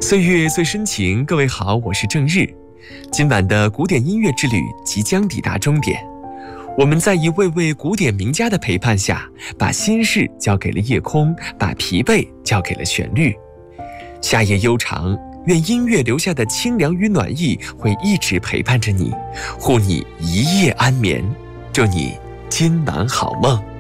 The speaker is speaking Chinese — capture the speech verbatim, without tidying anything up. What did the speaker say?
岁月最深情，各位好，我是郑日。今晚的古典音乐之旅即将抵达终点，我们在一位位古典名家的陪伴下，把心事交给了夜空，把疲惫交给了旋律。夏夜悠长，愿音乐留下的清凉与暖意会一直陪伴着你，护你一夜安眠，祝你今晚好梦。